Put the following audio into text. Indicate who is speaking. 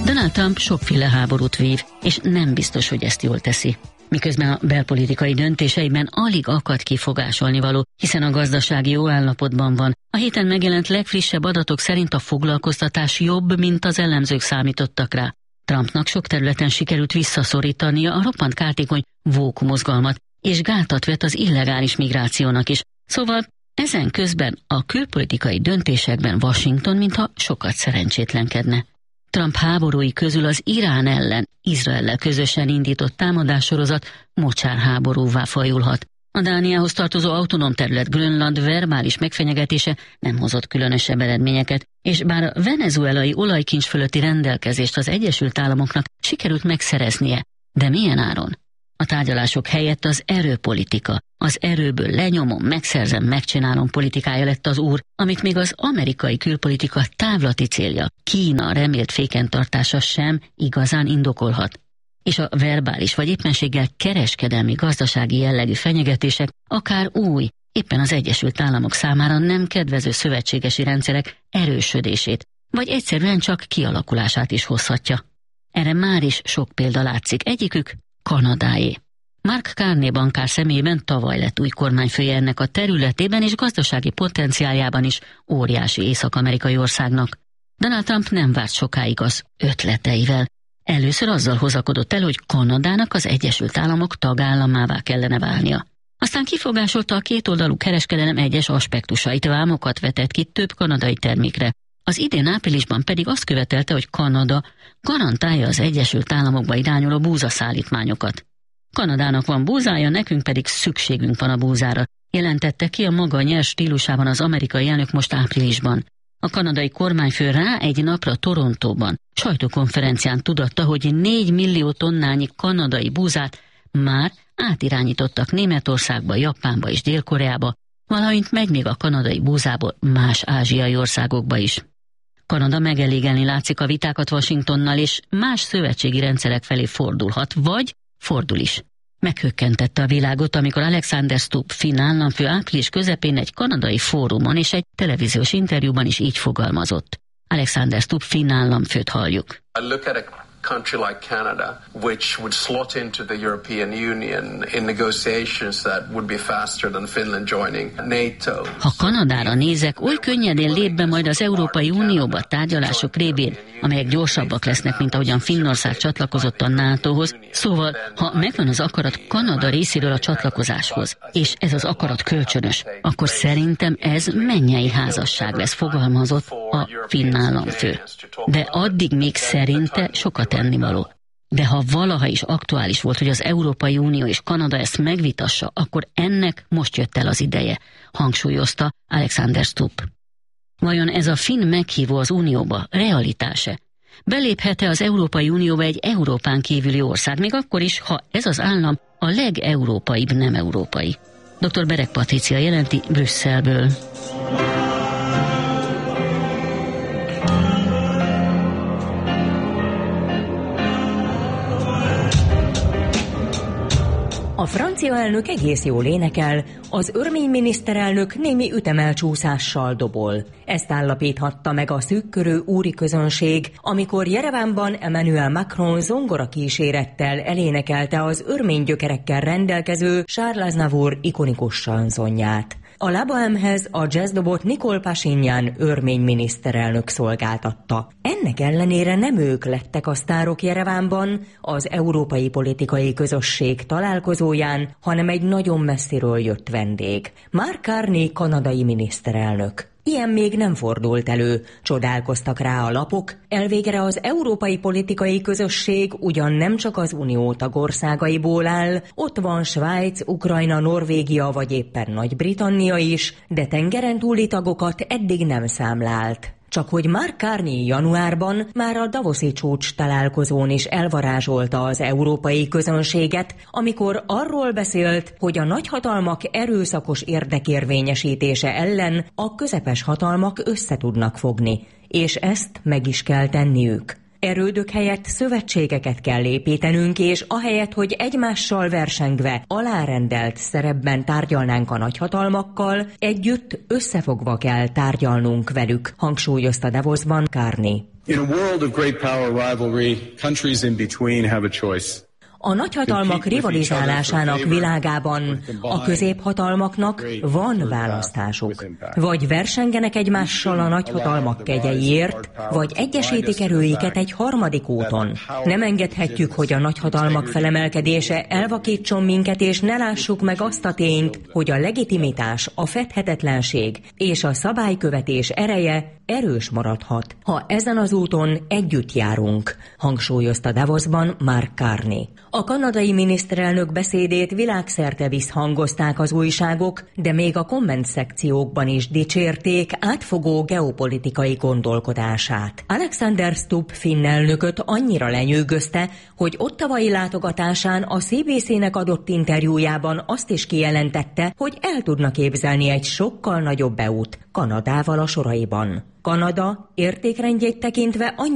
Speaker 1: Donald Trump sokféle háborút vív, és nem biztos, hogy ezt jól teszi. Miközben a belpolitikai döntéseiben alig akad kifogásolni való, hiszen a gazdasági jó állapotban van. A héten megjelent legfrissebb adatok szerint a foglalkoztatás jobb, mint az elemzők számítottak rá. Trumpnak sok területen sikerült visszaszorítania a roppant kártékony woke mozgalmat, és gátat vet az illegális migrációnak is. Szóval ezen közben a külpolitikai döntésekben Washington mintha sokat szerencsétlenkedne. Trump háborúi közül az Irán ellen Izraellel közösen indított támadássorozat mocsárháborúvá fajulhat. A Dániához tartozó autonóm terület Grönland verbális megfenyegetése nem hozott különösebb eredményeket, és bár a venezuelai olajkincs fölötti rendelkezést az Egyesült Államoknak sikerült megszereznie, de milyen áron? A tárgyalások helyett az erőpolitika, az erőből lenyomom, megszerzem, megcsinálom politikája lett az úr, amit még az amerikai külpolitika távlati célja, Kína remélt fékentartása sem igazán indokolhat. És a verbális vagy éppenséggel kereskedelmi gazdasági jellegű fenyegetések akár új, éppen az Egyesült Államok számára nem kedvező szövetségesi rendszerek erősödését, vagy egyszerűen csak kialakulását is hozhatja. Erre már is sok példa látszik, egyikük Kanadáé. Mark Carney bankár személyében tavaly lett új kormányfője ennek a területében és gazdasági potenciáljában is óriási észak-amerikai országnak. Donald Trump nem várt sokáig az ötleteivel. Először azzal hozakodott el, hogy Kanadának az Egyesült Államok tagállamává kellene válnia. Aztán kifogásolta a kétoldalú kereskedelem egyes aspektusait, vámokat vetett ki több kanadai termékre. Az idén áprilisban pedig azt követelte, hogy Kanada garantálja az Egyesült Államokba irányuló búzaszállítmányokat. Kanadának van búzája, nekünk pedig szükségünk van a búzára, jelentette ki a maga nyers stílusában az amerikai elnök most áprilisban. A kanadai kormányfő rá egy napra Torontóban sajtókonferencián tudatta, hogy 4 millió tonnányi kanadai búzát már átirányítottak Németországba, Japánba és Dél-Koreába, valamint megy még a kanadai búzából más ázsiai országokba is. Kanada megelégelni látszik a vitákat Washingtonnal, és más szövetségi rendszerek felé fordulhat, vagy fordul is. Meghökkentette a világot, amikor Alexander Stubb finn államfő április közepén egy kanadai fórumon és egy televíziós interjúban is így fogalmazott. Alexander Stubb finn államfőt halljuk.
Speaker 2: Country like Canada, which would slot into the European Union in negotiations that would be faster than Finland joining NATO.
Speaker 1: Ha Kanadára nézek, oly könnyedén lép be majd az Európai Unióba tárgyalások révén, amelyek gyorsabbak lesznek, mint ahogyan Finnország csatlakozott a NATO-hoz. Szóval, ha megvan az akarat Kanada részéről a csatlakozáshoz, és ez az akarat kölcsönös, akkor szerintem ez mennyei házasság lesz, fogalmazott a finn államfő. De addig még szerinte sokat tennivaló. De ha valaha is aktuális volt, hogy az Európai Unió és Kanada ezt megvitassa, akkor ennek most jött el az ideje, hangsúlyozta Alexander Stubb. Vajon ez a finn meghívó az Unióba realitás-e? Beléphet-e az Európai Unióba egy Európán kívüli ország, még akkor is, ha ez az állam a legeurópaibb nem európai? Dr. Berek Patrícia jelenti Brüsszelből.
Speaker 3: A francia elnök egész jól énekel, az örmény miniszterelnök némi ütemelcsúszással dobol. Ezt állapíthatta meg a szűkkörű úri közönség, amikor Jerevánban Emmanuel Macron zongora kísérettel elénekelte az örmény gyökerekkel rendelkező Charles Aznavour ikonikus sanzonját. A La Bohème-hez a jazzdobot Nicole Pashinyan örmény miniszterelnök szolgáltatta. Ennek ellenére nem ők lettek a sztárok Jerevánban, az európai politikai közösség találkozóján, hanem egy nagyon messziről jött vendég. Mark Carney kanadai miniszterelnök. Ilyen még nem fordult elő, csodálkoztak rá a lapok, elvégre az európai politikai közösség ugyan nem csak az unió tagországaiból áll, ott van Svájc, Ukrajna, Norvégia vagy éppen Nagy-Britannia is, de tengeren túli tagokat eddig nem számlált. Csak hogy Mark Carney januárban már a Davoszi csúcs találkozón is elvarázsolta az európai közönséget, amikor arról beszélt, hogy a nagyhatalmak erőszakos érdekérvényesítése ellen a közepes hatalmak összetudnak fogni, és ezt meg is kell tenniük. Erődök helyett szövetségeket kell építenünk, és ahelyett, hogy egymással versengve, alárendelt szerepben tárgyalnánk a nagyhatalmakkal, együtt összefogva kell tárgyalnunk velük, hangsúlyozta Davosban Carney.
Speaker 4: In a world of great power rivalry, countries in between have a choice.
Speaker 3: A nagyhatalmak rivalizálásának világában a középhatalmaknak van választásuk. Vagy versengenek egymással a nagyhatalmak kegyeiért, vagy egyesítik erőiket egy harmadik úton. Nem engedhetjük, hogy a nagyhatalmak felemelkedése elvakítson minket, és ne lássuk meg azt a tényt, hogy a legitimitás, a fedhetetlenség és a szabálykövetés ereje erős maradhat, ha ezen az úton együtt járunk, hangsúlyozta Davosban Mark Carney. A kanadai miniszterelnök beszédét világszerte visszhangozták az újságok, de még a komment-szekciókban is dicsérték átfogó geopolitikai gondolkodását. Alexander Stubb finn elnököt annyira lenyűgözte, hogy ottawai látogatásán a CBC-nek adott interjújában azt is kijelentette, hogy el tudna képzelni egy sokkal nagyobb EU-t Kanadával a soraiban. Kanada értékrendjét tekintve